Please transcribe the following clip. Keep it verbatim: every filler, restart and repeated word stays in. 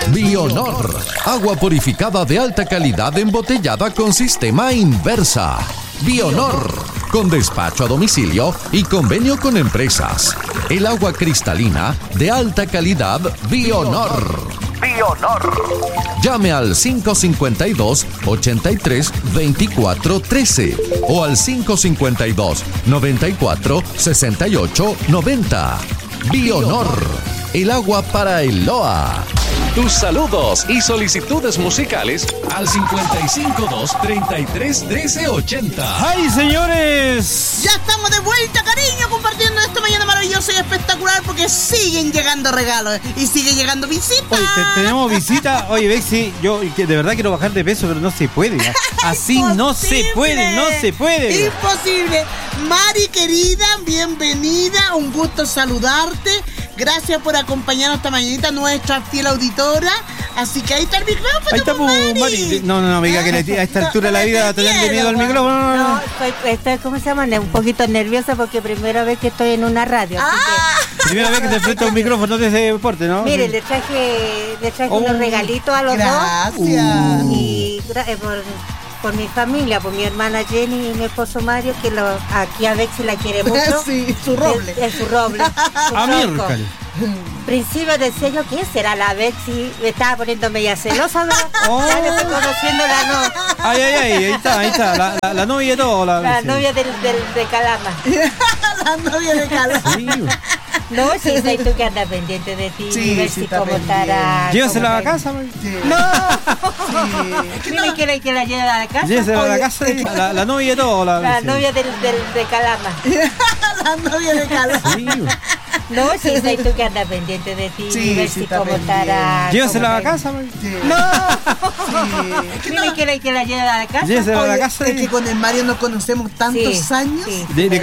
Bionor, agua purificada de alta calidad embotellada con sistema inversa. Bionor, con despacho a domicilio y convenio con empresas. El agua cristalina de alta calidad Bionor. Bionor. Llame al cinco cinco dos, ocho tres, dos cuatro uno tres o al cinco cinco dos, nueve cuatro, seis ocho nueve cero. Bionor, el agua para el L O A. Tus saludos y solicitudes musicales al cincuenta y cinco dos, treinta y tres, trece, ochenta. ¡Ay, señores! Ya estamos de vuelta, cariño, compartiendo esta mañana maravillosa y espectacular porque siguen llegando regalos y sigue llegando visitas. Oye, te, tenemos visita. Oye, Bexi, yo de verdad quiero bajar de peso, pero no se puede. Así no se puede, no se puede. Imposible. Mari, querida, bienvenida. Un gusto saludarte. Gracias por acompañarnos esta mañanita, nuestra fiel auditora. Así que ahí está el micrófono. Ahí está, Mari. Mari. No, no, no, amiga, que le, a esta altura de la vida tenerle miedo al micrófono. No, no, no. Estoy, estoy, ¿cómo se llama? Un poquito nerviosa porque primera vez que estoy en una radio. Ah. Así que... Primera vez que te enfrenta un micrófono de ese deporte, ¿no? Mire, le traje, le traje oh. unos regalitos a los Gracias. dos. Gracias. Uh. Y eh, por, por mi familia, por mi hermana Jenny y mi esposo Mario, que lo, aquí a Bexi la quiere mucho. Sí, su roble. Es, es su roble. Su a miércoles. Principio decía yo, ¿quién será la Bexi? Me estaba poniendo media celosa, ¿no? Oh. Ya le estoy conociendo la novia. Ay, ay, ay, ahí está, ahí está. La, la, la novia de todo. La, la sí. novia del, del, de Calama. La novia de Calama. Sí. No, sí, soy tú que andas pendiente de ti. Sí, ver sí si está cómo pendiente. estará. Llévesela a la casa, man. Sí. No. Sí. Es que Dime no. que la, que la lleve a la casa. Llévesela a la casa. La, la novia de todo. La, La sí. novia del, del, de Calama. La novia de Calama. Sí. No, sí, soy tú que andas pendiente de ti. Sí, ver sí si está cómo pendiente. estará. Llévesela a la cómo casa, man. Sí. No. Sí. Es que Dime no. que la, que la lleve a la casa. Llévesela a la Oye, casa. es que con el Mario nos conocemos tantos Sí, años. sí. De, de